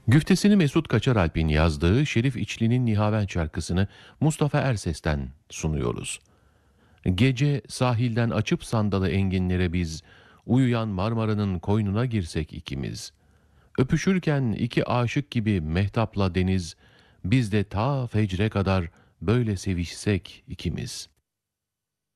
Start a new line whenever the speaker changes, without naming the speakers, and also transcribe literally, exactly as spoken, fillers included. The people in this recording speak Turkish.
Güftesini Mesut Kaçaralp'in yazdığı Şerif İçli'nin Nihavent şarkısını Mustafa Erses'ten sunuyoruz. Gece sahilden açıp sandalı enginlere biz, uyuyan Marmara'nın koynuna girsek ikimiz. Öpüşürken iki aşık gibi mehtapla deniz, biz de ta fecre kadar böyle sevişsek ikimiz.